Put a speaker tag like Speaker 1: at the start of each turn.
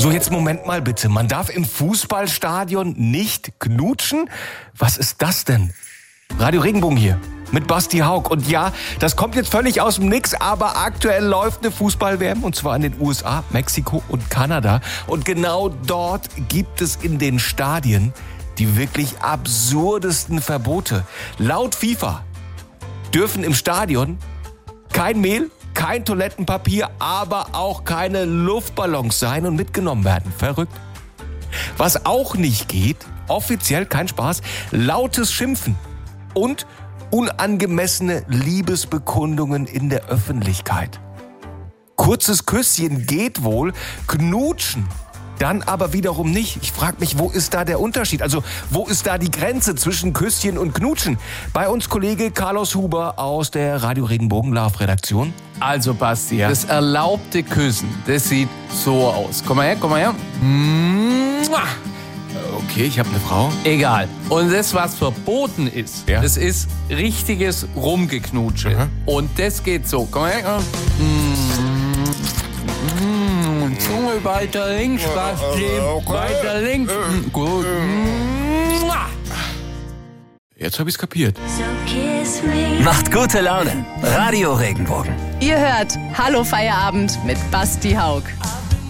Speaker 1: So, jetzt Moment mal bitte. Man darf im Fußballstadion nicht knutschen? Was ist das denn? Radio Regenbogen hier mit Basti Haug. Und ja, das kommt jetzt völlig aus dem Nix, aber aktuell läuft eine Fußball-WM und zwar in den USA, Mexiko und Kanada. Und genau dort gibt es in den Stadien die wirklich absurdesten Verbote. Laut FIFA dürfen im Stadion kein Mehl, kein Toilettenpapier, aber auch keine Luftballons sein und mitgenommen werden. Verrückt. Was auch nicht geht, offiziell kein Spaß, lautes Schimpfen und unangemessene Liebesbekundungen in der Öffentlichkeit. Kurzes Küsschen geht wohl, knutschen dann aber wiederum nicht. Ich frage mich, wo ist da der Unterschied? Also, wo ist da die Grenze zwischen Küsschen und Knutschen? Bei uns Kollege Carlos Huber aus der Radio Regenbogen Love-Redaktion.
Speaker 2: Also, Basti, das erlaubte Küssen, das sieht so aus. Komm mal her, komm mal her.
Speaker 1: Okay, ich habe eine Frau.
Speaker 2: Egal. Und das, was verboten ist, das ist richtiges Rumgeknutsche.
Speaker 1: Mhm.
Speaker 2: Und das geht so. Komm mal her. Zunge weiter links, Basti. Weiter links. Gut.
Speaker 1: Jetzt habe ich's kapiert.
Speaker 3: Macht gute Laune. Radio Regenbogen.
Speaker 4: Ihr hört Hallo Feierabend mit Basti Haug.